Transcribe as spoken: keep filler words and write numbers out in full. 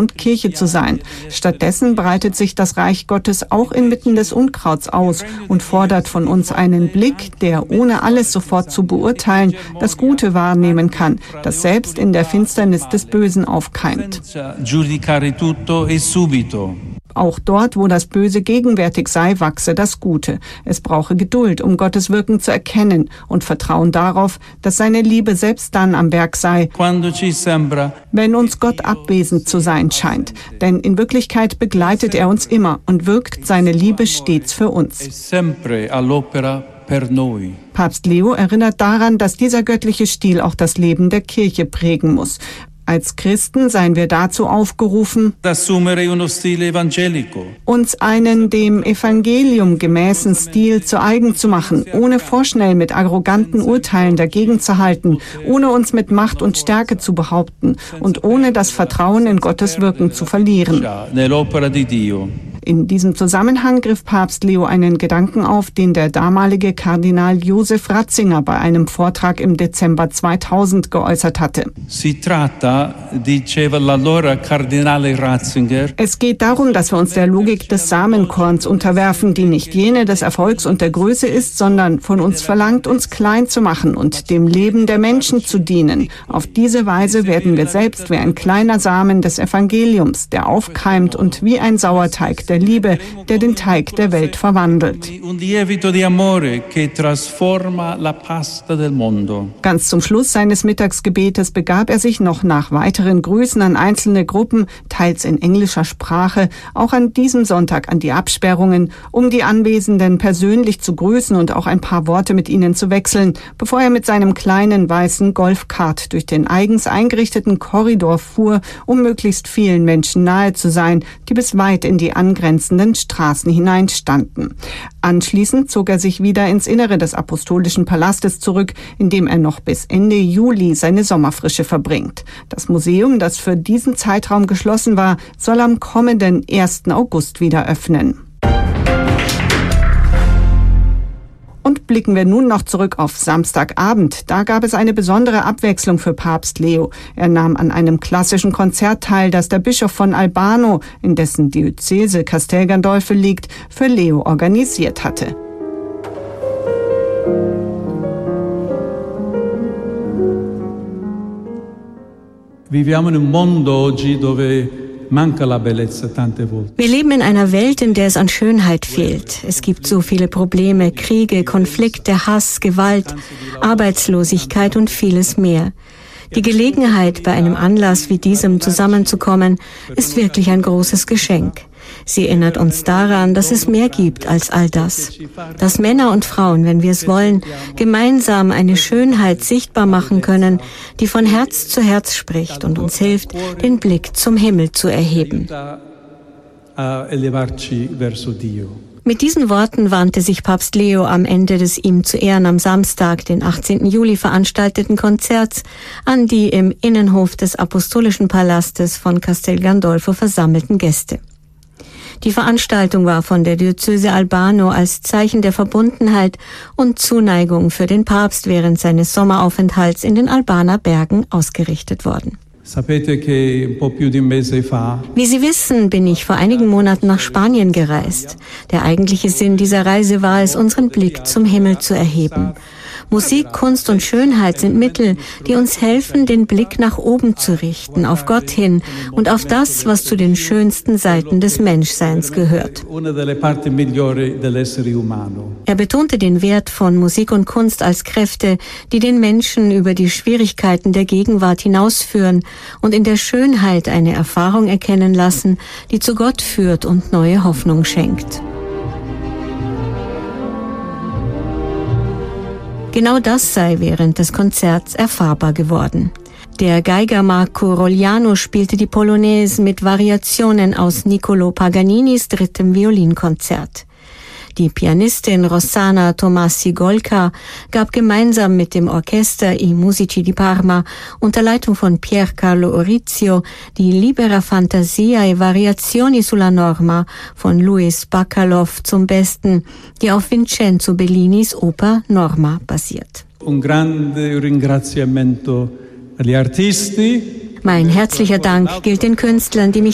und Kirche zu sein. Stattdessen breitet sich das Reich Gottes auch inmitten des Unkrauts aus und fordert von uns einen Blick, der ohne alles sofort zu beurteilen, das Gute wahrnehmen kann, das selbst in der Finsternis des Bösen aufkeimt. Auch dort, wo das Böse gegenwärtig sei, wachse das Gute. Es brauche Geduld, um Gottes Wirken zu erkennen und Vertrauen darauf, dass seine Liebe selbst dann am Werk sei, wenn uns Gott abwesend zu sein scheint. Denn in Wirklichkeit begleitet er uns immer und wirkt seine Liebe stets für uns. Papst Leo erinnert daran, dass dieser göttliche Stil auch das Leben der Kirche prägen muss. Als Christen seien wir dazu aufgerufen, uns einen dem Evangelium gemäßen Stil zu eigen zu machen, ohne vorschnell mit arroganten Urteilen dagegen zu halten, ohne uns mit Macht und Stärke zu behaupten und ohne das Vertrauen in Gottes Wirken zu verlieren. In diesem Zusammenhang griff Papst Leo einen Gedanken auf, den der damalige Kardinal Josef Ratzinger bei einem Vortrag im Dezember zweitausend geäußert hatte. Es geht darum, dass wir uns der Logik des Samenkorns unterwerfen, die nicht jene des Erfolgs und der Größe ist, sondern von uns verlangt, uns klein zu machen und dem Leben der Menschen zu dienen. Auf diese Weise werden wir selbst wie ein kleiner Samen des Evangeliums, der aufkeimt und wie ein Sauerteig der Liebe, der den Teig der Welt verwandelt. Ganz zum Schluss seines Mittagsgebetes begab er sich noch nach weiteren Grüßen an einzelne Gruppen, teils in englischer Sprache, auch an diesem Sonntag an die Absperrungen, um die Anwesenden persönlich zu grüßen und auch ein paar Worte mit ihnen zu wechseln, bevor er mit seinem kleinen weißen Golfkart durch den eigens eingerichteten Korridor fuhr, um möglichst vielen Menschen nahe zu sein, die bis weit in die angrenzenden Straßen hineinstanden. Anschließend zog er sich wieder ins Innere des Apostolischen Palastes zurück, in dem er noch bis Ende Juli seine Sommerfrische verbringt. Das Museum, das für diesen Zeitraum geschlossen war, soll am kommenden ersten August wieder öffnen. Und blicken wir nun noch zurück auf Samstagabend. Da gab es eine besondere Abwechslung für Papst Leo. Er nahm an einem klassischen Konzert teil, das der Bischof von Albano, in dessen Diözese Castel Gandolfo liegt, für Leo organisiert hatte. Viviamo in un mondo oggi dove Wir leben in einer Welt, in der es an Schönheit fehlt. Es gibt so viele Probleme, Kriege, Konflikte, Hass, Gewalt, Arbeitslosigkeit und vieles mehr. Die Gelegenheit, bei einem Anlass wie diesem zusammenzukommen, ist wirklich ein großes Geschenk. Sie erinnert uns daran, dass es mehr gibt als all das. Dass Männer und Frauen, wenn wir es wollen, gemeinsam eine Schönheit sichtbar machen können, die von Herz zu Herz spricht und uns hilft, den Blick zum Himmel zu erheben. Mit diesen Worten wandte sich Papst Leo am Ende des ihm zu Ehren am Samstag, den achtzehnten Juli, veranstalteten Konzerts an die im Innenhof des Apostolischen Palastes von Castel Gandolfo versammelten Gäste. Die Veranstaltung war von der Diözese Albano als Zeichen der Verbundenheit und Zuneigung für den Papst während seines Sommeraufenthalts in den Albaner Bergen ausgerichtet worden. Wie Sie wissen, bin ich vor einigen Monaten nach Spanien gereist. Der eigentliche Sinn dieser Reise war es, unseren Blick zum Himmel zu erheben. Musik, Kunst und Schönheit sind Mittel, die uns helfen, den Blick nach oben zu richten, auf Gott hin und auf das, was zu den schönsten Seiten des Menschseins gehört. Er betonte den Wert von Musik und Kunst als Kräfte, die den Menschen über die Schwierigkeiten der Gegenwart hinausführen und in der Schönheit eine Erfahrung erkennen lassen, die zu Gott führt und neue Hoffnung schenkt. Genau das sei während des Konzerts erfahrbar geworden. Der Geiger Marco Rogliano spielte die Polonaise mit Variationen aus Niccolò Paganinis drittem Violinkonzert. Die Pianistin Rossana Tomassi-Golka gab gemeinsam mit dem Orchester I Musici di Parma unter Leitung von Pier Carlo Orizio die Libera Fantasia e Variazioni sulla Norma von Louis Bacalov zum Besten, die auf Vincenzo Bellinis Oper Norma basiert. Un grande ringraziamento agli artisti. Mein herzlicher Dank gilt den Künstlern, die mich